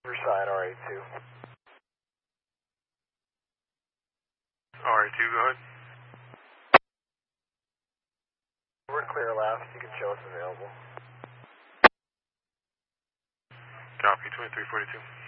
Riverside, RA2. RA2, go ahead. We're clear left, you can show us available. Copy, 2342.